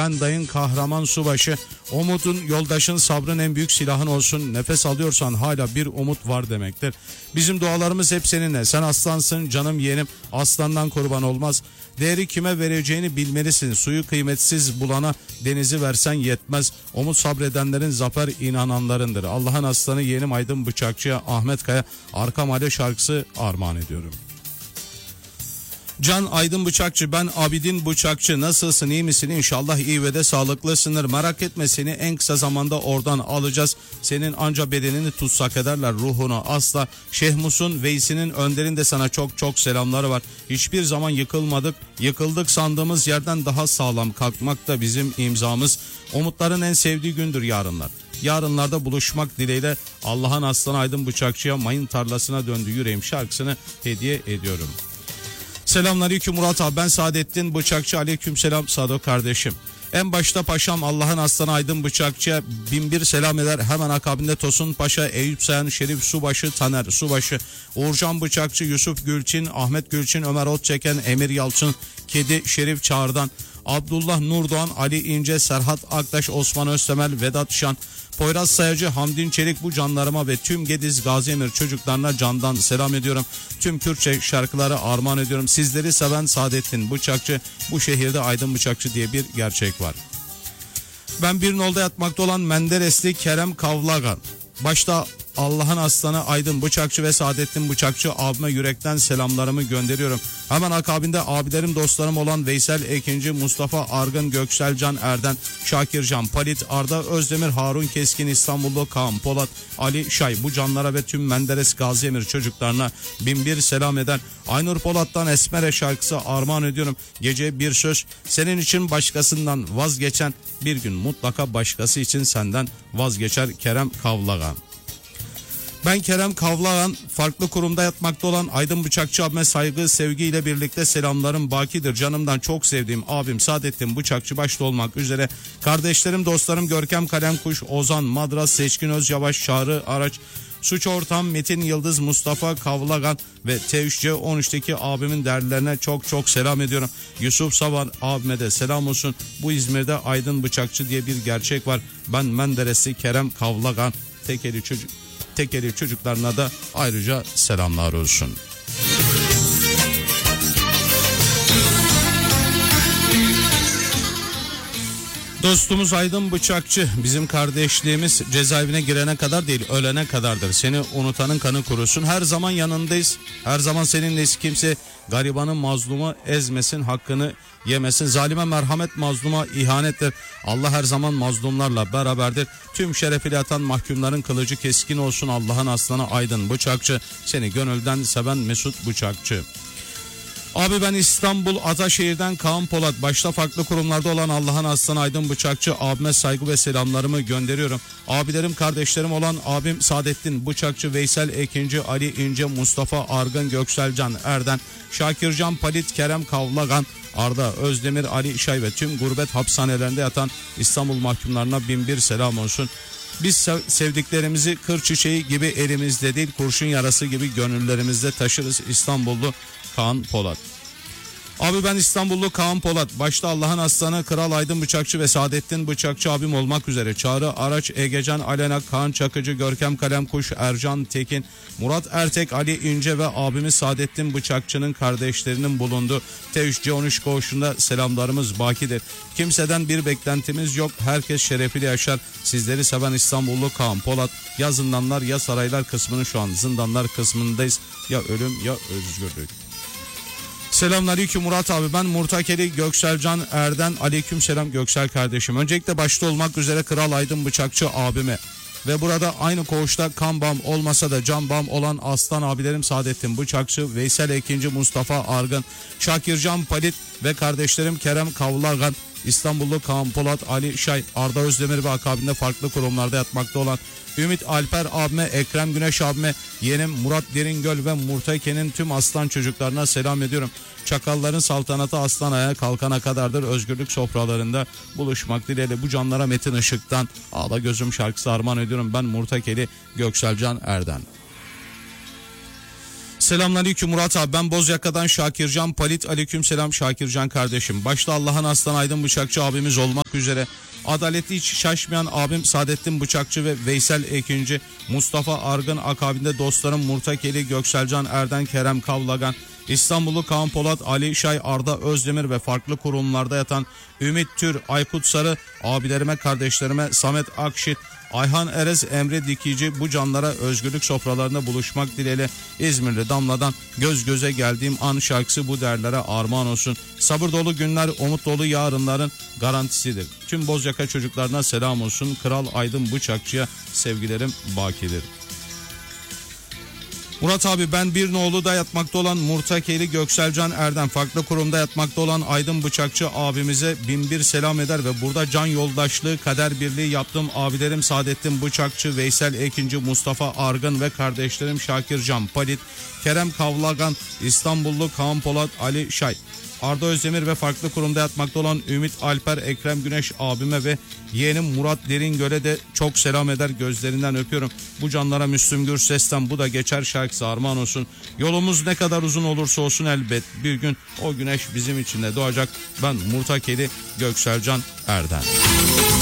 ben dayın kahraman subaşı. Umudun yoldaşın, sabrın en büyük silahın olsun. Nefes alıyorsan hala bir umut var demektir. Bizim dualarımız hep seninle. Sen aslansın canım yeğenim, aslandan kurban olmaz. Değeri kime vereceğini bilmelisin. Suyu kıymetsiz bulana denizi versen yetmez. Umut sabredenlerin zafer inananlarındır. Allah'ın aslanı yeğenim Aydın Bıçakçı'ya Ahmet Kaya Arka Mahalle şarkısı armağan ediyorum. Can Aydın Bıçakçı, ben Abidin Bıçakçı. Nasılsın, iyi misin? İnşallah iyi ve de sağlıklısındır. Merak etme, seni en kısa zamanda oradan alacağız. Senin anca bedenini tutsak ederler, ruhunu asla. Şehmus'un, Veysi'nin, Önder'in de sana çok çok selamları var. Hiçbir zaman yıkılmadık. Yıkıldık sandığımız yerden daha sağlam kalkmak da bizim imzamız. Umutların en sevdiği gündür yarınlar. Yarınlarda buluşmak dileğiyle Allah'ın aslanı Aydın Bıçakçı'ya mayın tarlasına döndü yüreğim şarkısını hediye ediyorum. Selamünaleyküm Murat abi, ben Saadettin Bıçakçı. Aleykümselam Sado kardeşim. En başta paşam Allah'ın aslanı Aydın Bıçakçı'ya 1001 selam eder. Hemen akabinde Tosun Paşa, Eyüp Sayan, Şerif Subaşı, Taner Subaşı, Uğurcan Bıçakçı, Yusuf Gülçin, Ahmet Gülçin, Ömer Otçeken, Emir Yalçın, Kedi Şerif Çağrı'dan, Abdullah Nurdoğan, Ali İnce, Serhat Aktaş, Osman Öztemel, Vedat Şan, Poyraz Sayacı, Hamdin Çelik, bu canlarıma ve tüm Gediz Gazi Emir çocuklarına candan selam ediyorum. Tüm Kürtçe şarkıları armağan ediyorum. Sizleri seven Saadettin Bıçakçı. Bu şehirde Aydın Bıçakçı diye bir gerçek var. Ben bir nolda yatmakta olan Menderesli Kerem Kavlagan. Başta Allah'ın aslanı Aydın Bıçakçı ve Saadettin Bıçakçı abime yürekten selamlarımı gönderiyorum. Hemen akabinde abilerim dostlarım olan Veysel Ekinci, Mustafa Argın, Göksel Can Erden, Şakir Can Palit, Arda Özdemir, Harun Keskin, İstanbullu Kaan Polat, Ali Şay, bu canlara ve tüm Menderes Gazi Emir çocuklarına 1001 selam eden Aynur Polat'tan Esmere şarkısı armağan ediyorum. Gece bir söz, senin için başkasından vazgeçen bir gün mutlaka başkası için senden vazgeçer Kerem Kavlagan. Ben Kerem Kavlagan, farklı kurumda yatmakta olan Aydın Bıçakçı abime saygı, sevgiyle birlikte selamlarım bakidir. Canımdan çok sevdiğim abim Saadettin Bıçakçı başta olmak üzere kardeşlerim, dostlarım Görkem Kalemkuş, Ozan Madras, Seçkin Özyavaş, Çağrı Araç, Suç Ortam Metin Yıldız, Mustafa Kavlagan ve T3C13'teki abimin derdilerine çok çok selam ediyorum. Yusuf Savar abime de selam olsun. Bu İzmir'de Aydın Bıçakçı diye bir gerçek var. Ben Menderesli Kerem Kavlagan, Tekeli çocuklarına da ayrıca selamlar olsun. Dostumuz Aydın Bıçakçı, bizim kardeşliğimiz cezaevine girene kadar değil, ölene kadardır. Seni unutanın kanı kurusun. Her zaman yanındayız. Her zaman seninleyiz. Kimse garibanın, mazluma ezmesin, hakkını yemesin. Zalime merhamet, mazluma ihanettir. Allah her zaman mazlumlarla beraberdir. Tüm şerefiyle yatan mahkumların kılıcı keskin olsun. Allah'ın aslanı Aydın Bıçakçı. Seni gönülden seven Mesut Bıçakçı. Abi ben İstanbul Ataşehir'den Kaan Polat. Başta farklı kurumlarda olan Allah'ın aslanı Aydın Bıçakçı abime saygı ve selamlarımı gönderiyorum. Abilerim, kardeşlerim olan abim Saadettin Bıçakçı, Veysel Ekinci, Ali İnce, Mustafa Argın, Göksel Can Erden, Şakir Can Palit, Kerem Kavlagan, Arda Özdemir, Ali Şay ve tüm gurbet hapishanelerinde yatan İstanbul mahkumlarına 1001 selam olsun. Biz sevdiklerimizi kır çiçeği gibi elimizde değil, kurşun yarası gibi gönüllerimizde taşırız. İstanbullu Kaan Polat. Abi ben İstanbullu Kaan Polat. Başta Allah'ın aslanı Kral Aydın Bıçakçı ve Saadettin Bıçakçı abim olmak üzere Çağrı Araç, Egecan Alena, Kaan Çakıcı, Görkem Kalemkuş, Ercan Tekin, Murat Ertek, Ali İnce ve abimiz Saadettin Bıçakçı'nın kardeşlerinin bulunduğu T3C13 koğuşunda selamlarımız bakidir. Kimseden bir beklentimiz yok. Herkes şerefiyle yaşar. Sizleri seven İstanbullu Kaan Polat. Ya zindanlar ya saraylar kısmının, şu an zindanlar kısmındayız. Ya ölüm ya özgürlük. Selamünaleyküm Murat abi, ben Murtakeli Gökselcan Erden. Aleykümselam Göksel kardeşim. Öncelikle başta olmak üzere Kral Aydın Bıçakçı abime ve burada aynı koğuşta kan bağım olmasa da can bağım olan aslan abilerim Saadettin Bıçakçı, Veysel Ekinci, Mustafa Argın, Şakir Can Palit ve kardeşlerim Kerem Kavlagan, İstanbullu Kaan Polat, Ali Şay, Arda Özdemir ve akabinde farklı kurumlarda yatmakta olan Ümit Alper abime, Ekrem Güneş abime, yeğenim Murat Deringöl ve Murtake'nin tüm aslan çocuklarına selam ediyorum. Çakalların saltanatı aslan ayağa kalkana kadardır. Özgürlük sofralarında buluşmak dileğiyle bu canlara Metin Işık'tan Ağla Gözüm şarkısı armağan ediyorum. Ben Murtakeli Gökselcan Erden. Selamünaleyküm Murat abi, ben Bozyaka'dan Şakircan Palit. Aleykümselam Şakircan kardeşim. Başta Allah'ın aslan Aydın Bıçakçı abimiz olmak üzere adaletli hiç şaşmayan abim Saadettin Bıçakçı ve Veysel Ekinci, Mustafa Argın, akabinde dostlarım Murtakeli, Gökselcan Erden, Kerem Kavlagan, İstanbullu Kaan Polat, Ali Şay, Arda Özdemir ve farklı kurumlarda yatan Ümit Tür, Aykut Sarı, abilerime, kardeşlerime, Samet Akşit, Ayhan Erez, Emre Dikici, bu canlara özgürlük sofralarında buluşmak dileğiyle İzmirli Damla'dan göz göze geldiğim an şarkısı bu derlere armağan olsun. Sabır dolu günler, umut dolu yarınların garantisidir. Tüm Bozyaka çocuklarına selam olsun. Kral Aydın Bıçakçı'ya sevgilerim bakidir. Murat abi, ben bir nolu'da yatmakta olan Murtakeli Gökselcan Erdem, farklı kurumda yatmakta olan Aydın Bıçakçı abimize binbir selam eder ve burada can yoldaşlığı, kader birliği yaptığım abilerim Saadettin Bıçakçı, Veysel Ekinci, Mustafa Argın ve kardeşlerim Şakircan Palit, Kerem Kavlagan, İstanbullu Kaan Polat, Ali Şay, Arda Özdemir ve farklı kurumda yatmakta olan Ümit Alper, Ekrem Güneş abime ve yeğenim Murat Deringöl'e de çok selam eder, gözlerinden öpüyorum. Bu canlara Müslüm Gürses'ten bu da geçer şarkısı armağan olsun. Yolumuz ne kadar uzun olursa olsun elbet bir gün o güneş bizim için de doğacak. Ben Murtakeli Gökselcan Erdem.